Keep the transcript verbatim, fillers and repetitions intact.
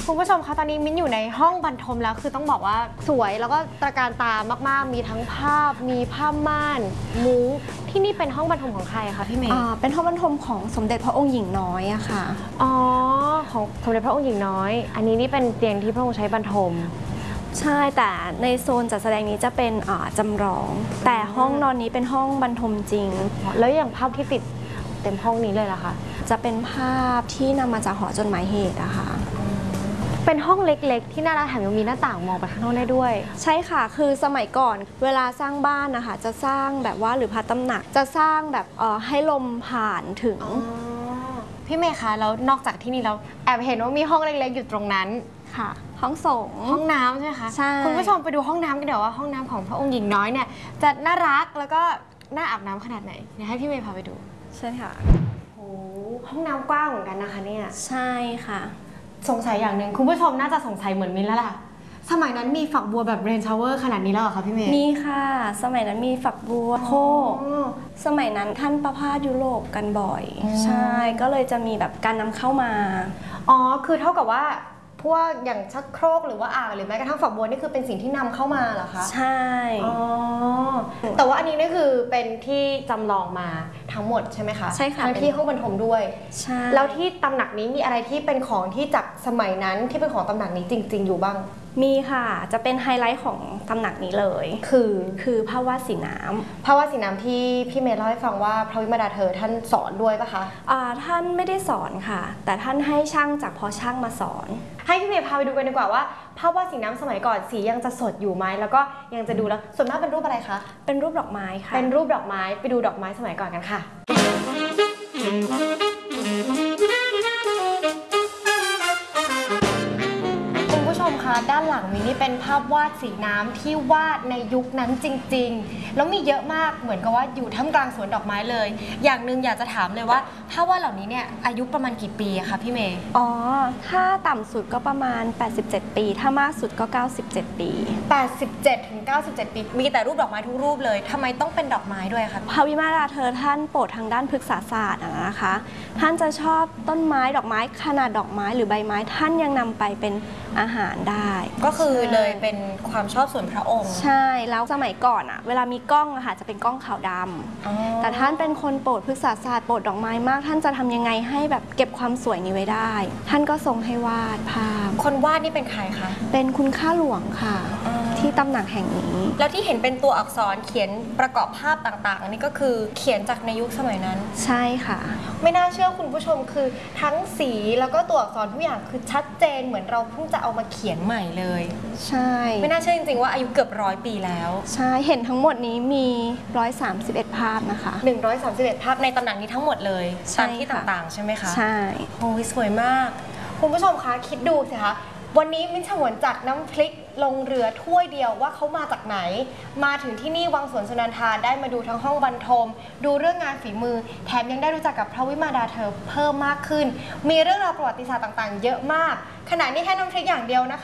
คุณผู้ชมคะตอนนี้มิ้นอยู่ในห้องบรรทมแล้วคือต้องบอกว่าสวยแล้วก็ตระการตามากๆมีทั้งภาพมีผ้าม่านมุ้งที่นี่เป็นห้องบรรทมของใครคะพี่เมย์เป็นห้องบรรทมของสมเด็จพระองค์หญิงน้อยอะค่ะอ๋อของสมเด็จพระองค์หญิงน้อยอันนี้นี่เป็นเตียงที่พระองค์ใช้บรรทมใช่แต่ในโซนจัดแสดงนี้จะเป็นจำลองแต่ห้องนอนนี้เป็นห้องบรรทมจริงแล้วอย่างภาพที่ติดเต็มห้องนี้เลยล่ะคะจะเป็นภาพที่นำมาจากหอจดหมายเหตุอะค่ะเป็นห้องเล็กๆที่น่ารักแถมยังมีหน้าต่างมองไปข้างนอกได้ด้วยใช่ค่ะคือสมัยก่อนเวลาสร้างบ้านนะคะจะสร้างแบบว่าหรือพระตำหนักจะสร้างแบบเอ่อให้ลมผ่านถึงพี่เมย์คะแล้วนอกจากที่นี่แล้วแอบเห็นว่ามีห้องเล็กๆอยู่ตรงนั้นค่ะห้องโถงห้องน้ำใช่ไหมคะใช่คุณผู้ชมไปดูห้องน้ำกันเดี๋ยวว่าห้องน้ำของพระองค์หญิงน้อยเนี่ยจะน่ารักแล้วก็น่าอาบน้ำขนาดไหนเดี๋ยวให้พี่เมย์พาไปดูใช่ค่ะโอ้ห้องน้ำกว้างเหมือนกันนะคะเนี่ยใช่ค่ะสงสัยอย่างหนึ่งคุณผู้ชมน่าจะสงสัยเหมือนมิ้นแล้วล่ะสมัยนั้นมีฝักบัวแบบเรนชาวเวอร์ขนาดนี้แล้วเหรอคะพี่เมย์มีค่ะสมัยนั้นมีฝักบัวโคสมัยนั้นท่านประพาสยุโรปกันบ่อยใช่ก็เลยจะมีแบบการนำเข้ามาอ๋อคือเท่ากับว่าพวกอย่างชักโครกหรือว่าอ่างหรือแม้กระทั่งฝักบัวนี่คือเป็นสิ่งที่นำเข้ามาเหรอคะใช่อ๋อแต่ว่าอันนี้นี่คือเป็นที่จำลองมาทั้งหมดใช่ไหมคะใช่ค่ะทั้งที่ห้องบรรทมด้วยใช่แล้วที่ตำหนักนี้มีอะไรที่เป็นของที่จากสมัยนั้นที่เป็นของตำหนักนี้จริงๆอยู่บ้างมีค่ะจะเป็นไฮไลท์ของตำหนักนี้เลยคือคือภาพวาดสีน้ำภาพวาดสีน้ำที่พี่เมย์เล่าให้ฟังว่าพระวิมาดาเธอท่านสอนด้วยปะคะอ่าท่านไม่ได้สอนค่ะแต่ท่านให้ช่างจากพอช่างมาสอนให้พี่เมย์พาไปดูกันดีกว่าว่าภาพวาดสีน้ำสมัยก่อนสียังจะสดอยู่ไหมแล้วก็ยังจะดูแล้วส่วนมากเป็นรูปอะไรคะเป็นรูปดอกไม้ค่ะเป็นรูปดอกไม้ไปดูดอกไม้สมัยก่อนกันค่ะด้านหลังมินนี่เป็นภาพวาดสีน้ำที่วาดในยุคนั้นจริงๆแล้วมีเยอะมากเหมือนกับว่าอยู่ท่ามกลางสวนดอกไม้เลยอย่างหนึ่งอยากจะถามเลยว่าภาพวาดเหล่านี้เนี่ยอายุประมาณกี่ปีคะพี่เมย์อ๋อถ้าต่ำสุดก็ประมาณแปดสิบเจ็ดปีถ้ามากสุดก็เก้าสิบเจ็ดปีแปดสิบเจ็ดถึงเก้าสิบเจ็ดปีมีแต่รูปดอกไม้ทุกรูปเลยทำไมต้องเป็นดอกไม้ด้วยคะพระวิมาราเธอท่านโปรดทางด้านพฤกษศาสตร์นะคะท่านจะชอบต้นไม้ดอกไม้ขนาดดอกไม้หรือใบไม้ท่านยังนำไปเป็นอาหารได้ก็คือเลยเป็นความชอบส่วนพระองค์ใช่แล้วสมัยก่อนอะเวลามีกล้องอะค่ะจะเป็นกล้องขาวดำแต่ท่านเป็นคนโปรดพฤกษศาสตร์โปรดดอกไม้มากท่านจะทำยังไงให้แบบเก็บความสวยนี้ไว้ได้ท่านก็ทรงให้วาดภาพคนวาดนี่เป็นใครคะเป็นคุณข้าหลวงค่ะที่ตำหนักแห่งนี้แล้วที่เห็นเป็นตัวอักษรเขียนประกอบภาพต่างๆอันนี้ก็คือเขียนจากในยุคสมัยนั้นใช่ค่ะไม่น่าเชื่อคุณผู้ชมคือทั้งสีแล้วก็ตัวอักษรทุกอย่างคือชัดเจนเหมือนเราเพิ่งจะเอามาเขียนใหม่เลยใช่ไม่น่าเชื่อจริงๆว่าอายุเกือบร้อยปีแล้วใช่เห็นทั้งหมดนี้มีหนึ่งร้อยสามสิบเอ็ดภาพนะคะหนึ่งร้อยสามสิบเอ็ดภาพในตำหนักนี้ทั้งหมดเลยตามที่ต่างๆใช่ไหมคะใช่โอ้ยสวยมากคุณผู้ชมคะคิดดูสิคะวันนี้มิ้นฉงวนจัดน้ำพริกลงเรือถ้วยเดียวว่าเขามาจากไหนมาถึงที่นี่วังสวนสุนันทาได้มาดูทั้งห้องบรรทมดูเรื่องงานฝีมือแถมยังได้รู้จักกับพระวิมาดาเธอเพิ่มมากขึ้นมีเรื่องราวประวัติศาสตร์ต่างๆเยอะมากขณะนี้แค่น้ำพริกอย่างเดียวนะคะ